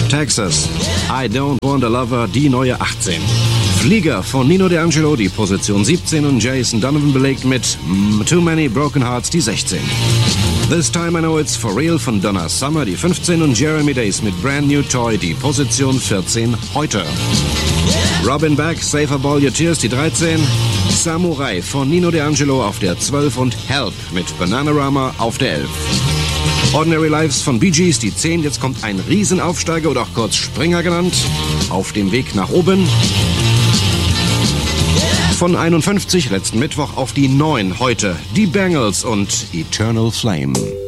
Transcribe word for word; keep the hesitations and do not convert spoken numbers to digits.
Texas, I Don't Want a Lover, die neue achtzehn. Flieger von Nino D'Angelo, die Position siebzehn und Jason Donovan belegt mit Too Many Broken Hearts, die sechzehn. This Time I Know It's For Real von Donna Summer, die fünfzehn und Jeremy Days mit Brand New Toy, die Position vierzehn heute. Robin Beck, Save Up All Your Tears, die dreizehn. Samurai von Nino D'Angelo auf der zwölf und Help mit Bananarama auf der elf. Ordinary Lives von Bee Gees, die zehn. Jetzt kommt ein Riesenaufsteiger oder auch kurz Springer genannt. Auf dem Weg nach oben. Von einundfünfzig letzten Mittwoch auf die neun heute. Die Bangles und Eternal Flame.